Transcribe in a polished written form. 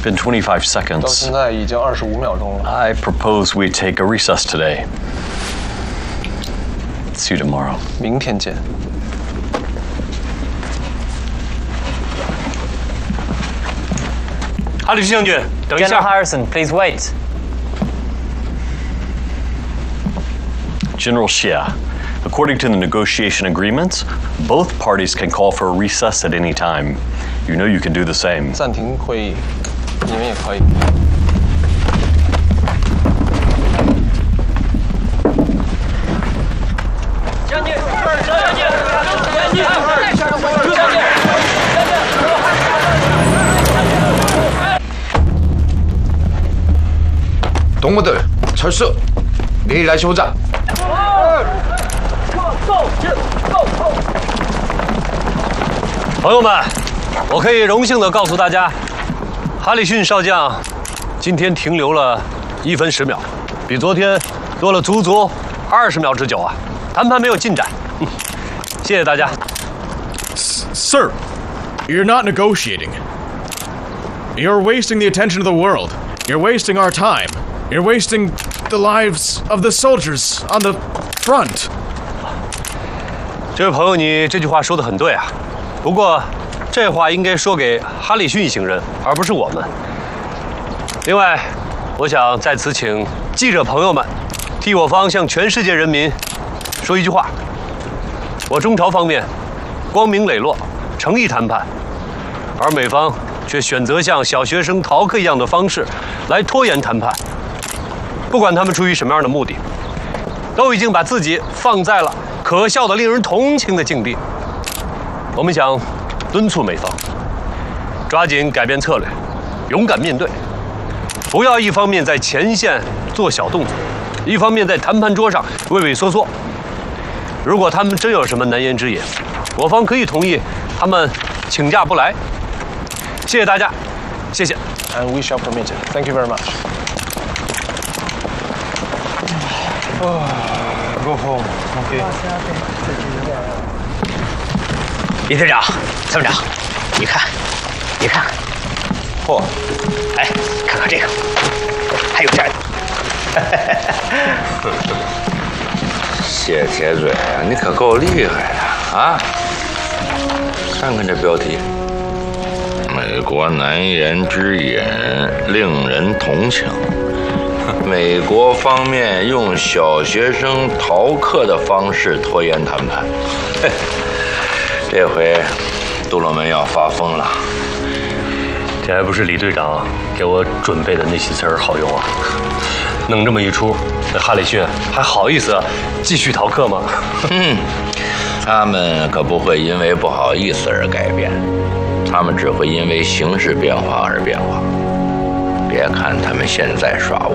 been 25 到 seconds. 现在已经25秒钟了。 I propose we take a recess today. See you tomorrow. 明天见。 哈里逊将军，等一 General 下。 Harrison, please wait. General Xie, according to the negotiation agreements, both parties can call for a recess at any time. You know you can do the same. 暂停会议，你们也可以。 东部队철수，礼来休战。 朋友们，我可以荣幸地告诉大家，哈里逊少将今天停留了1分10秒，比昨天多了足足20秒之久啊！谈判没有进展，谢谢大家。 Sir, you're not negotiating. You're wasting the attention of the world. You're wasting our time. You're wasting the lives of the soldiers on the front. 这位朋友，你这句话说得很对啊。不过，这话应该说给哈里逊一行人，而不是我们。另外，我想在此请记者朋友们替我方向全世界人民说一句话：我中朝方面光明磊落、诚意谈判，而美方却选择像小学生逃课一样的方式来拖延谈判。不管他们出于什么样的目的，都已经把自己放在了可笑的、令人同情的境地。我们想敦促美方抓紧改变策略，勇敢面对，不要一方面在前线做小动作，一方面在谈判桌上畏畏缩缩。如果他们真有什么难言之隐，我方可以同意他们请假不来。谢谢大家，谢谢。 And we shall permit it. Thank you very much. Go home. OK. 李队长，参谋长，你看，你看， 嚯， 哎，看看这个，还有这样的。 谢铁嘴，你可够厉害的啊！看看这标题，美国难言之隐，令人同情。美国方面用小学生逃课的方式拖延谈判，这回杜鲁门要发疯了。 这还不是李队长给我准备的那些词儿好用啊！弄这么一出，那哈里逊还好意思继续逃课吗？ 他们可不会因为不好意思而改变，他们只会因为形势变化而变化。别看他们现在耍